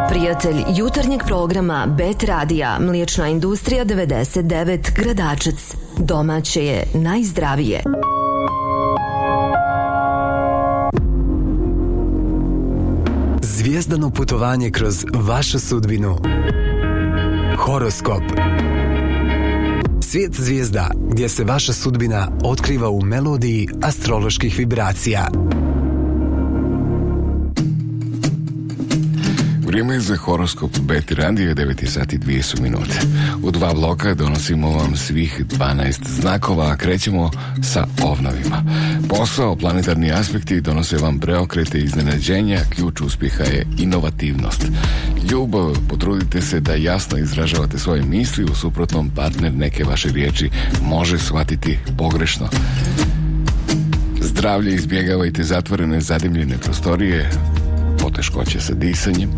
Prijatelj jutarnjeg programa Bet Radija, Mliječna industrija 99 Gradačac. Domaće je najzdravije. Zvijezdano putovanje kroz vašu sudbinu. Horoskop. Svijet zvijezda gdje se vaša sudbina otkriva u melodiji astroloških vibracija. Vrijeme za horoskop Bet Radio, 9 sati 2 minute. U 2 bloka donosimo vam svih 12 znakova, a krećemo sa ovnovima. Posao, planetarni aspekti donose vam preokrete i iznenađenja, ključ uspjeha je inovativnost. Ljubav, potrudite se da jasno izražavate svoje misli, u suprotnom partner neke vaše riječi može shvatiti pogrešno. Zdravlje, izbjegavajte zatvorene zadimljene prostorije, poteškoće sa disanjem.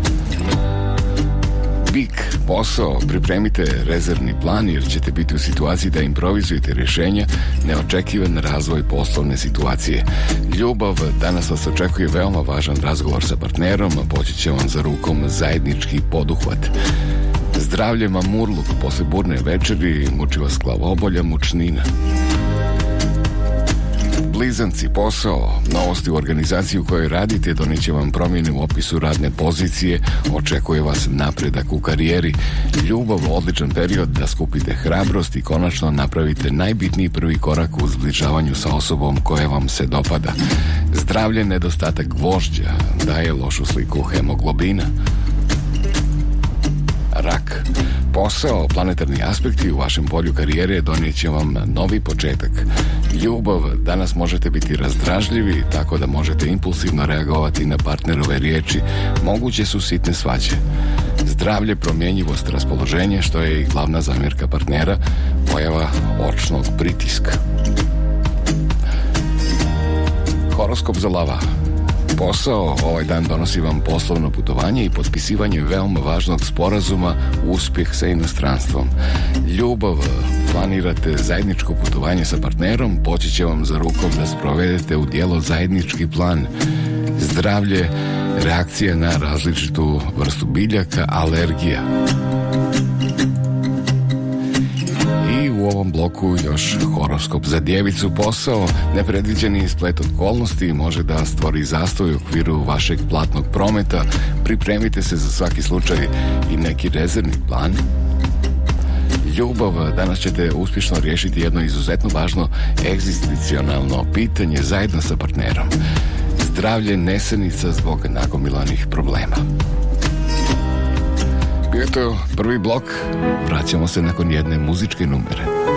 Bik, posao, pripremite rezervni plan jer ćete biti u situaciji da improvizujete rješenja, neočekivan razvoj poslovne situacije. Ljubav, danas vas očekuje veoma važan razgovor sa partnerom, poći će vam za rukom zajednički poduhvat. Zdravlje, mamurluk, posle burne večeri, muči vas glavobolja, mučnina. Blizanci, posao, novosti u organizaciji u kojoj radite donijet će vam promjene u opisu radne pozicije, očekuje vas napredak u karijeri. Ljubav, odličan period da skupite hrabrost i konačno napravite najbitniji prvi korak u zbližavanju sa osobom koja vam se dopada. Zdravlje, nedostatak gvožđa daje lošu sliku hemoglobina. Rak, posao, planetarni aspekti u vašem polju karijere donijet će vam novi početak. Ljubav, danas možete biti razdražljivi, tako da možete impulsivno reagovati na partnerove riječi, moguće su sitne svađe. Zdravlje, promjenjivost raspoloženja, što je i glavna zamjerka partnera, pojava očnog pritiska. Horoskop za lava. Posao, ovaj dan donosi vam poslovno putovanje i potpisivanje veoma važnog sporazuma, uspjeh sa inostranstvom. Ljubav, planirate zajedničko putovanje sa partnerom, poći će vam za rukom da sprovedete u djelo zajednički plan. Zdravlje, reakcija na različitu vrstu biljaka, alergija. U ovom bloku još horoskop za djevicu. Posao, nepredviđeni splet okolnosti može da stvori zastoj u okviru vašeg platnog prometa. Pripremite se za svaki slučaj i neki rezervni plan. Ljubav, danas ćete uspješno riješiti jedno izuzetno važno egzistencionalno pitanje zajedno sa partnerom. Zdravlje, nesenica zbog nagomilanih problema. Bio je to prvi blok, vraćamo se nakon jedne muzičke numere.